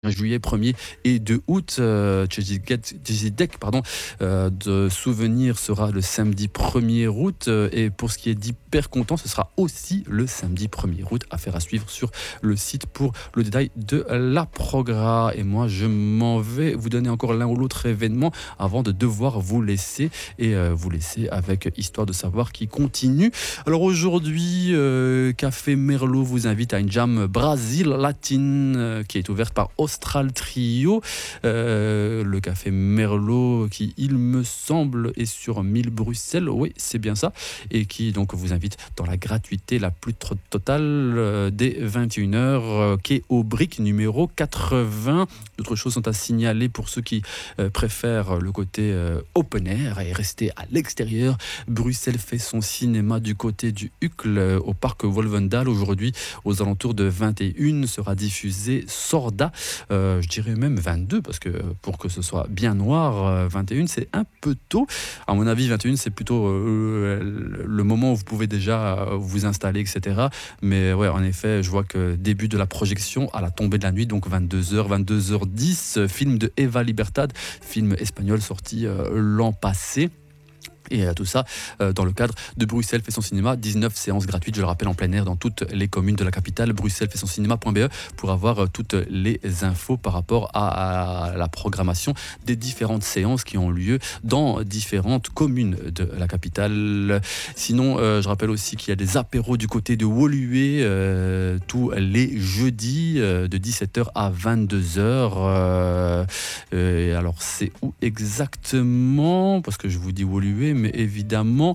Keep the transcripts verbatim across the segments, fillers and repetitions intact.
juillet premier et deux août. Euh, Tchezidek, pardon, euh, de souvenir sera le samedi premier août. Euh, et pour ce qui est d'hyper content, ce sera aussi le samedi premier août. Affaire à suivre sur le site pour le détail de la progra. Et moi, je m'en vais vous donner encore l'un ou l'autre événement avant de devoir vous laisser et euh, vous laisser avec Histoire de savoir qui continue. Alors aujourd'hui, euh, Café Merlot vous invite à une jam Brazil latine euh, qui est ouverte par Austral Trio. Euh, le Café Merlot qui, il me semble, est sur mille Bruxelles. Oui, c'est bien ça. Et qui donc vous invite dans la gratuité la plus totale euh, dès vingt et une heures, euh, quai Aubric numéro quatre-vingts. D'autres choses sont à signaler pour ceux qui euh, préfèrent le côté euh, open air et rester à l'extérieur. Bruxelles fait son cinéma du côté du Hucle euh, au parc Wolvendal. Aujourd'hui, aux alentours de vingt et une, sera diffusé Sorda. Euh, je dirais même vingt-deux, parce que pour que ce soit bien noir, euh, vingt et une, c'est un peu tôt. À mon avis, vingt et une, c'est plutôt euh, le moment où vous pouvez déjà vous installer, et cetera. Mais ouais, en effet, je vois que début de la projection à la tombée de la nuit, donc vingt-deux heures, vingt-deux heures dix, film de Eva Libertad, film espagnol sorti euh, l'an passé. Et tout ça euh, dans le cadre de Bruxelles fait son cinéma, dix-neuf séances gratuites, je le rappelle, en plein air dans toutes les communes de la capitale. Bruxelles fait son cinéma point b e pour avoir euh, toutes les infos par rapport à, à la programmation des différentes séances qui ont lieu dans différentes communes de la capitale. Sinon, euh, je rappelle aussi qu'il y a des apéros du côté de Woluwe euh, tous les jeudis euh, de dix-sept heures à vingt-deux heures. Euh, euh, alors, c'est où exactement? Parce que je vous dis Woluwe, mais évidemment,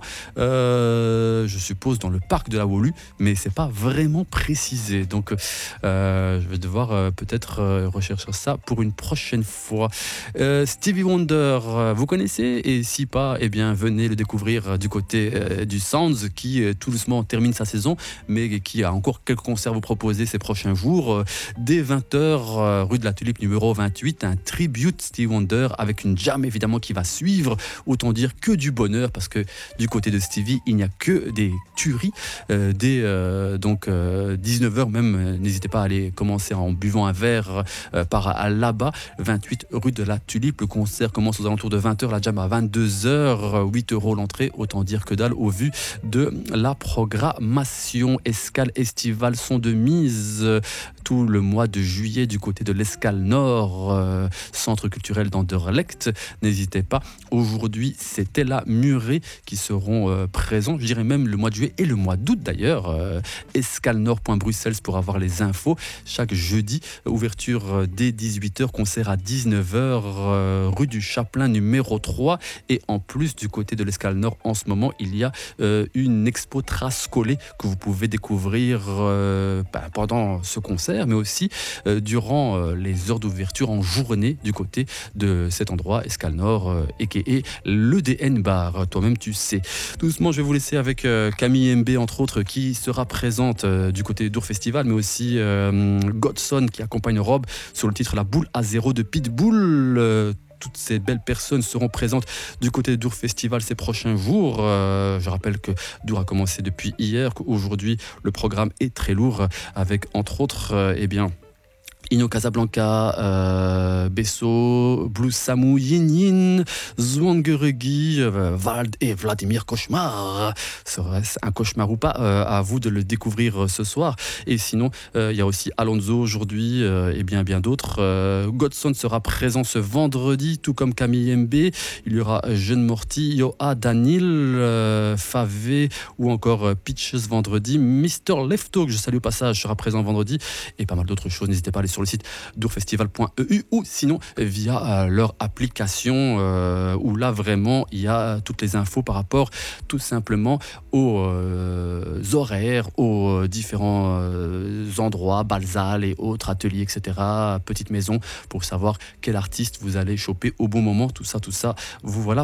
euh, je suppose dans le parc de la Wolu, mais c'est pas vraiment précisé. Donc, euh, je vais devoir euh, peut-être euh, rechercher ça pour une prochaine fois. Euh, Stevie Wonder, euh, vous connaissez? Et si pas, eh bien, venez le découvrir euh, du côté euh, du Sounds, qui euh, tout doucement termine sa saison, mais qui a encore quelques concerts à vous proposer ces prochains jours. Euh, dès vingt heures, euh, rue de la Tulipe numéro vingt-huit, un tribute Stevie Wonder avec une jam évidemment qui va suivre. Autant dire que du bonheur, parce que du côté de Stevie, il n'y a que des tueries. Euh, dès euh, donc euh, dix-neuf heures même, euh, n'hésitez pas à aller commencer en buvant un verre euh, par à là-bas, vingt-huit rue de la Tulipe. Le concert commence aux alentours de vingt heures, la jam à vingt-deux heures, huit euros l'entrée, autant dire que dalle au vu de la programmation. Escale estivale sont de mise euh, tout le mois de juillet du côté de l'Escale Nord, euh, centre culturel d'Anderlecht. N'hésitez pas. Aujourd'hui, c'était la Muret qui seront euh, présents, je dirais même le mois de juillet et le mois d'août d'ailleurs. Euh, escalenord point bruxelles pour avoir les infos. Chaque jeudi, ouverture euh, dès dix-huit heures, concert à dix-neuf heures, euh, rue du Chaplin numéro trois. Et en plus, du côté de l'Escale Nord, en ce moment, il y a euh, une expo trace collée que vous pouvez découvrir euh, bah, pendant ce concert, mais aussi euh, durant euh, les heures d'ouverture en journée du côté de cet endroit, Escale Nord, euh, et qui est le D N Bar. Toi-même, tu sais. Doucement, je vais vous laisser avec euh, Camille M B, entre autres, qui sera présente euh, du côté d'Our Festival, mais aussi euh, Godson qui accompagne Rob sur le titre La Boule à zéro de Pitbull. Euh, Toutes ces belles personnes seront présentes du côté d'Our Festival ces prochains jours. Euh, je rappelle que Dour a commencé depuis hier, qu'aujourd'hui le programme est très lourd avec entre autres, euh, eh bien, Ino Casablanca, euh, Besso, Blue Samu, Yin Yin, Zwangeregi, euh, Vald et Vladimir Cauchemar. Serait-ce un cauchemar ou pas? euh, À vous de le découvrir euh, ce soir. Et sinon, euh, il y a aussi Alonso aujourd'hui euh, et bien bien d'autres. Euh, Godson sera présent ce vendredi, tout comme Camille M B. Il y aura Jeune Morty, Yoa, Danil, euh, Favé ou encore euh, Pitches vendredi. Mister Lefto, que je salue au passage, sera présent vendredi. Et pas mal d'autres choses. N'hésitez pas à aller sur le site dourfestival point e u ou sinon via euh, leur application euh, où là vraiment il y a toutes les infos par rapport tout simplement aux euh, horaires, aux différents euh, endroits, Balzal et autres ateliers, et cetera. Petite maison pour savoir quel artiste vous allez choper au bon moment. Tout ça, tout ça, vous voilà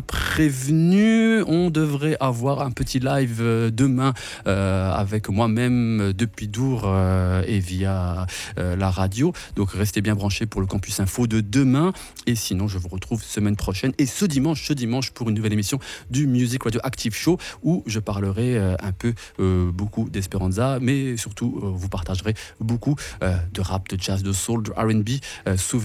prévenu. On devrait avoir un petit live euh, demain euh, avec moi-même depuis Dour euh, et via euh, la radio. Donc restez bien branchés pour le Campus Info de demain. Et sinon, je vous retrouve semaine prochaine et ce dimanche, ce dimanche pour une nouvelle émission du Music Radio Active Show où je parlerai euh, un peu, euh, beaucoup d'Esperanza, mais surtout, euh, vous partagerez beaucoup euh, de rap, de jazz, de soul, de R and B. Euh,